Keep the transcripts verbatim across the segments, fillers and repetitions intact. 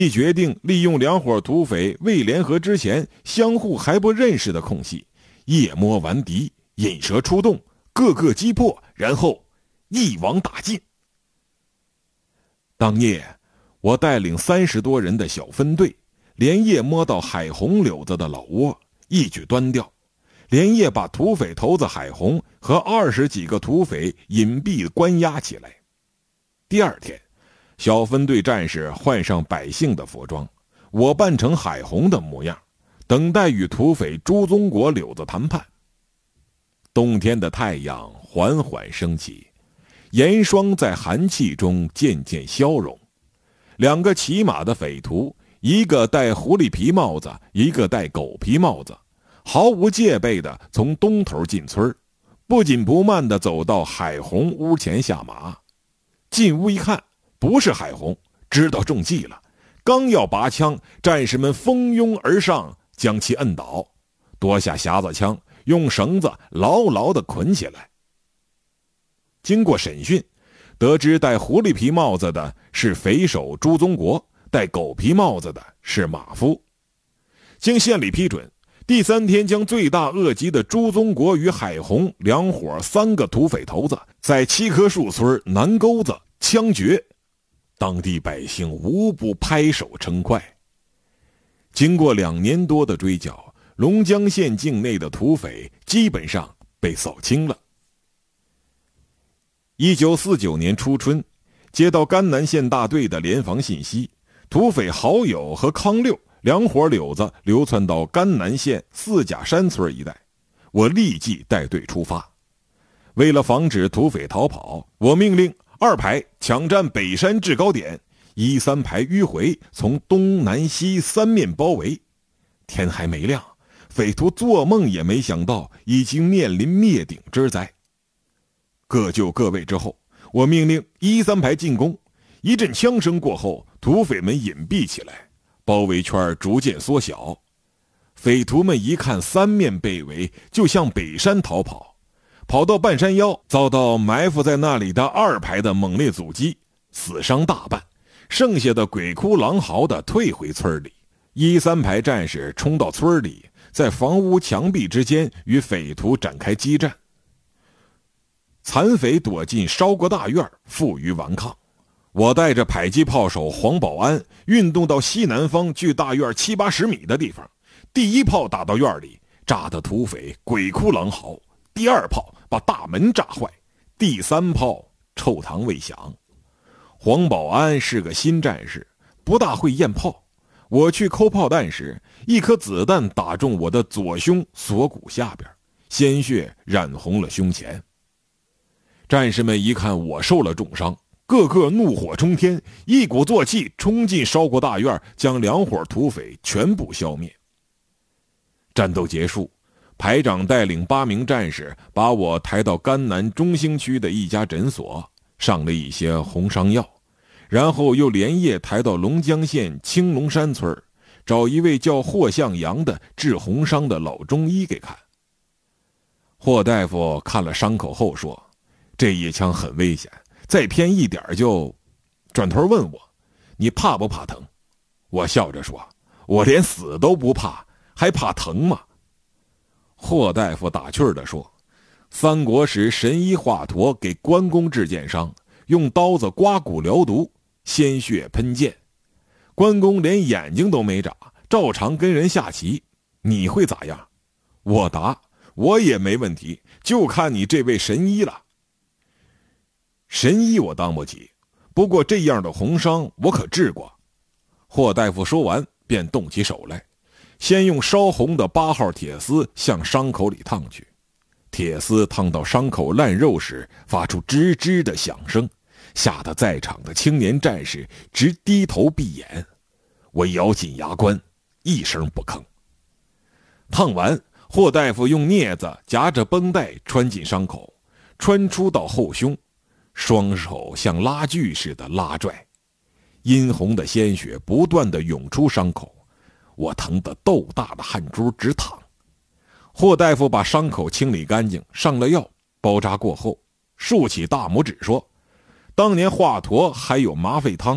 决定利用两伙土匪未联合之前相互还不认识的空隙，夜摸顽敌，引蛇出洞，各个击破，然后一网打尽。当夜，我带领三十多人的小分队，连夜摸到海红柳子的老窝，一举端掉，连夜把土匪头子海红和二十几个土匪隐蔽关押起来。第二天，小分队战士换上百姓的服装，我扮成海红的模样，等待与土匪朱宗国柳子谈判。冬天的太阳缓缓升起，严霜在寒气中渐渐消融。两个骑马的匪徒，一个戴狐狸皮帽子，一个戴狗皮帽子，毫无戒备地从东头进村，不紧不慢地走到海红屋前下马。进屋一看，不是海红，知道中计了。刚要拔枪，战士们蜂拥而上，将其摁倒，夺下匣子枪，用绳子牢牢地捆起来。经过审讯，得知戴狐狸皮帽子的是匪首朱宗国，戴狗皮帽子的是马夫。经县里批准，第三天将罪大恶极的朱宗国与海红两伙三个土匪头子在七棵树村南沟子枪决，当地百姓无不拍手称快。经过两年多的追剿，龙江县境内的土匪基本上被扫清了。一九四九年初春，接到甘南县大队的联防信息，土匪郝友和康六两伙柳子流窜到甘南县四甲山村一带，我立即带队出发。为了防止土匪逃跑，我命令二排抢占北山制高点，一三排迂回，从东南西三面包围。天还没亮，匪徒做梦也没想到已经面临灭顶之灾。各就各位之后，我命令一三排进攻。一阵枪声过后，土匪们隐蔽起来，包围圈逐渐缩小。匪徒们一看三面被围，就向北山逃跑，跑到半山腰，遭到埋伏在那里的二排的猛烈阻击，死伤大半，剩下的鬼哭狼嚎的退回村里。一三排战士冲到村里，在房屋墙壁之间与匪徒展开激战。残匪躲进烧锅大院，负隅顽抗。我带着迫击炮手黄保安运动到西南方距大院七八十米的地方，第一炮打到院里，炸得土匪鬼哭狼嚎；第二炮把大门炸坏；第三炮臭堂未响。黄保安是个新战士，不大会验炮。我去扣炮弹时，一颗子弹打中我的左胸锁骨下边，鲜血染红了胸前。战士们一看我受了重伤，个个怒火冲天，一鼓作气冲进烧锅大院，将两伙土匪全部消灭。战斗结束，排长带领八名战士把我抬到甘南中兴区的一家诊所，上了一些红伤药，然后又连夜抬到龙江县青龙山村，找一位叫霍向阳的治红伤的老中医给看。霍大夫看了伤口后说，这一枪很危险，再偏一点就……转头问我，你怕不怕疼？我笑着说，我连死都不怕，还怕疼吗？霍大夫打趣地说，三国时神医华佗给关公治箭伤，用刀子刮骨疗毒，鲜血喷溅，关公连眼睛都没眨，照常跟人下棋，你会咋样？我答，我也没问题，就看你这位神医了。神医我当不起，不过这样的红伤我可治过。霍大夫说完便动起手来，先用烧红的八号铁丝向伤口里烫去。铁丝烫到伤口烂肉时，发出吱吱的响声，吓得在场的青年战士直低头闭眼。我咬紧牙关，一声不吭。烫完，霍大夫用镊子夹着绷带穿进伤口，穿出到后胸，双手像拉锯似的拉拽，殷红的鲜血不断地涌出伤口，我疼得豆大的汗珠直淌。霍大夫把伤口清理干净，上了药，包扎过后，竖起大拇指说，当年华佗还有麻沸汤，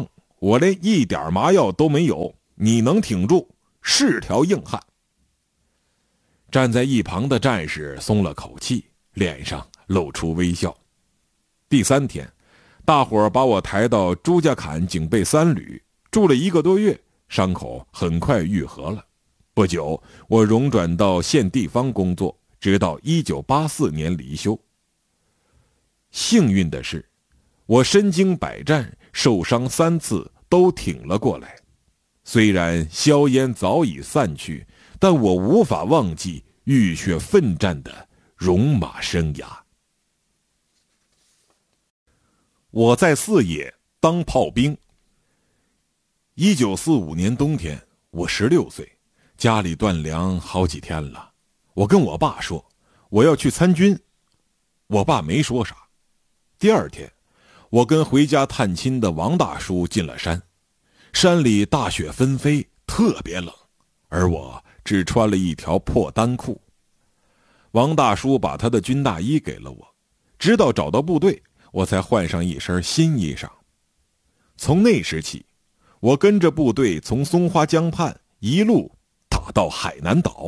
我连一点麻药都没有，你能挺住，是条硬汉。”站在一旁的战士松了口气，脸上露出微笑。第三天，大伙儿把我抬到朱家坎警备三旅，住了一个多月，伤口很快愈合了。不久，我荣转到县地方工作，直到一九八四年离休。幸运的是，我身经百战，受伤三次都挺了过来。虽然硝烟早已散去，但我无法忘记浴血奋战的戎马生涯。我在四野当炮兵。一九四五年冬天，我十六岁，家里断粮好几天了。我跟我爸说我要去参军，我爸没说啥。第二天，我跟回家探亲的王大叔进了山，山里大雪纷飞，特别冷，而我只穿了一条破单裤。王大叔把他的军大衣给了我，直到找到部队，我才换上一身新衣裳。从那时起，我跟着部队从松花江畔一路打到海南岛。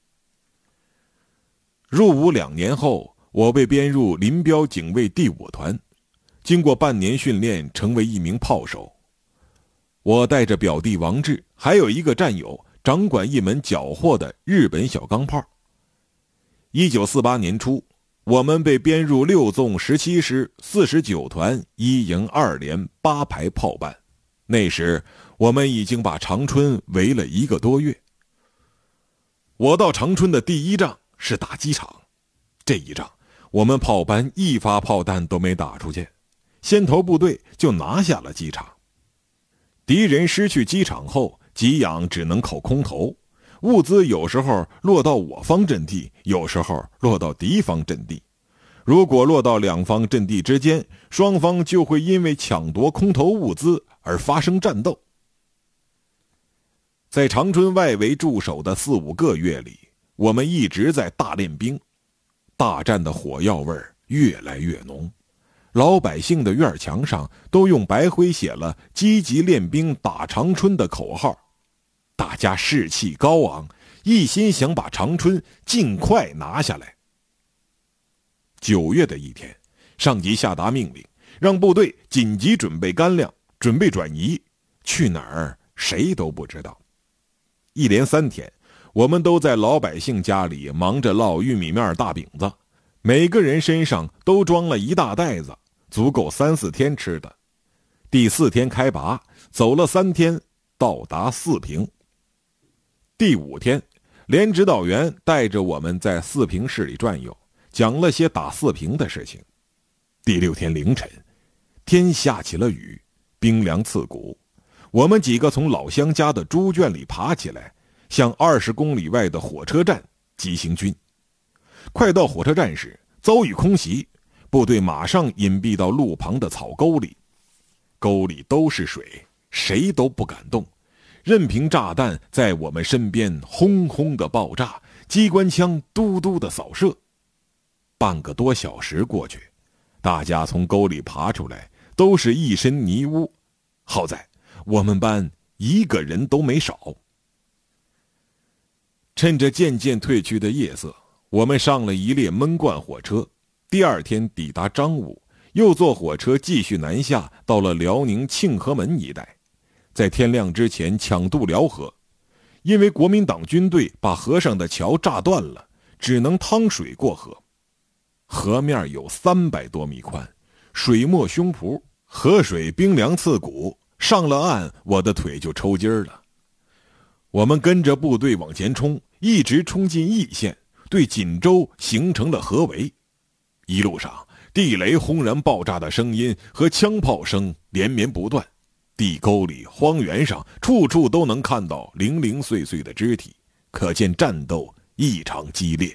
入伍两年后，我被编入林彪警卫第五团，经过半年训练，成为一名炮手。我带着表弟王志，还有一个战友，掌管一门缴获的日本小钢炮。一九四八年初，我们被编入六纵十七师四十九团一营二连八排炮班。那时，我们已经把长春围了一个多月。我到长春的第一仗是打机场，这一仗，我们炮班一发炮弹都没打出去，先头部队就拿下了机场。敌人失去机场后，给养只能靠空投，物资有时候落到我方阵地，有时候落到敌方阵地。如果落到两方阵地之间，双方就会因为抢夺空投物资而发生战斗。在长春外围驻守的四五个月里，我们一直在大练兵，大战的火药味越来越浓。老百姓的院墙上都用白灰写了“积极练兵打长春”的口号，大家士气高昂，一心想把长春尽快拿下来。九月的一天，上级下达命令，让部队紧急准备干粮，准备转移，去哪儿谁都不知道。一连三天，我们都在老百姓家里忙着烙玉米面大饼子，每个人身上都装了一大袋子，足够三四天吃的。第四天开拔，走了三天，到达四平。第五天，连指导员带着我们在四平市里转悠，讲了些打四平的事情。第六天凌晨，天下起了雨，冰凉刺骨。我们几个从老乡家的猪圈里爬起来，向二十公里外的火车站急行军。快到火车站时，遭遇空袭，部队马上隐蔽到路旁的草沟里。沟里都是水，谁都不敢动，任凭炸弹在我们身边轰轰的爆炸，机关枪嘟嘟的扫射。半个多小时过去，大家从沟里爬出来，都是一身泥污。好在我们班一个人都没少。趁着渐渐退去的夜色，我们上了一列闷罐火车，第二天抵达彰武，又坐火车继续南下，到了辽宁庆和门一带，在天亮之前抢渡辽河。因为国民党军队把河上的桥炸断了，只能趟水过河。河面有三百多米宽，水没胸脯，河水冰凉刺骨，上了岸我的腿就抽筋了。我们跟着部队往前冲，一直冲进易县，对锦州形成了合围。一路上地雷轰然爆炸的声音和枪炮声连绵不断，地沟里荒原上处处都能看到零零碎碎的肢体，可见战斗异常激烈。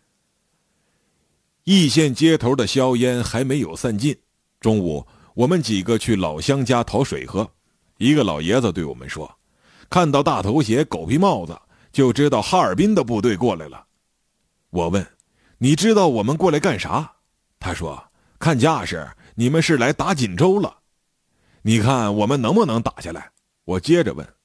易县街头的硝烟还没有散尽，中午我们几个去老乡家讨水喝。一个老爷子对我们说，看到大头鞋狗皮帽子就知道哈尔滨的部队过来了。我问，你知道我们过来干啥？他说，看架势你们是来打锦州了。 你看我们能不能打下来？我接着问。